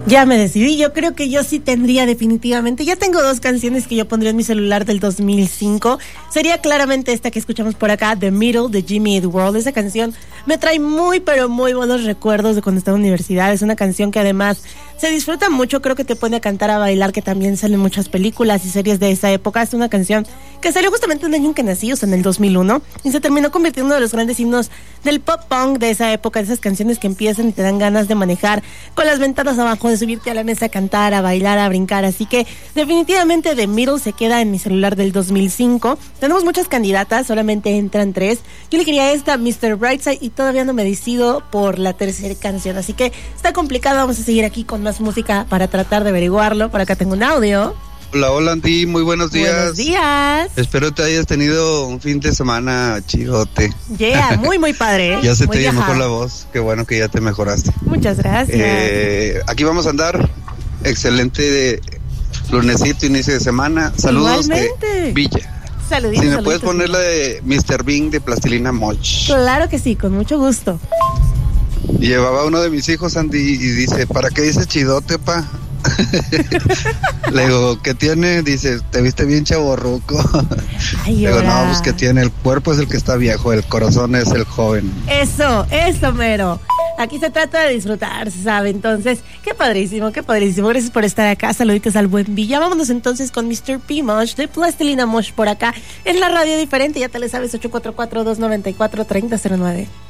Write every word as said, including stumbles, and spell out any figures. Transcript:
Ya me decidí, yo creo que yo sí tendría definitivamente, ya tengo dos canciones que yo pondría en mi celular del dos mil cinco, sería claramente esta que escuchamos por acá, The Middle, de Jimmy Eat World. Esa canción me trae muy pero muy buenos recuerdos de cuando estaba en la universidad, es una canción que además se disfruta mucho, creo que te pone a cantar, a bailar, que también salen muchas películas y series de esa época. Es una canción que salió justamente en el año en que nací, o sea, en el dos mil uno, y se terminó convirtiendo en uno de los grandes himnos del pop punk de esa época, de esas canciones que empiezan y te dan ganas de manejar con las ventanas abajo, de subirte a la mesa a cantar, a bailar, a brincar. Así que definitivamente The Middle se queda en mi celular del dos mil cinco. Tenemos muchas candidatas, solamente entran tres. Yo elegiría esta, mister Brightside, y todavía no me decido por la tercera canción, así que está complicado. Vamos a seguir aquí con más música para tratar de averiguarlo. Por acá tengo un audio. Hola, hola Andy, muy buenos días. Buenos días. Espero te hayas tenido un fin de semana chidote. Yeah, muy muy padre. Ya se muy te viajado. mejor la voz, qué bueno que ya te mejoraste. Muchas gracias. Eh, aquí vamos a andar, excelente de lunesito, inicio de semana. Saludos. Igualmente. De Villa. Saluditos. Si me saluditos, puedes poner la de mister Bing de Plastilina Moch. Claro que sí, con mucho gusto. Llevaba uno de mis hijos, Andy, y dice, ¿para qué dice chidote, pa? Le digo, ¿qué tiene? Dice, te viste bien chavorruco. Ay, Le digo, ahora. no, pues que tiene, el cuerpo es el que está viejo, el corazón es el joven. Eso, eso mero. Aquí se trata de disfrutar, se sabe. Entonces, qué padrísimo, qué padrísimo. Gracias por estar acá. Saluditos al buen Villa. Vámonos entonces con mister P. Mosh de Plastilina Mosh por acá en la radio diferente. Ya te le sabes, ocho cuatro cuatro, dos nueve cuatro, tres cero cero nueve.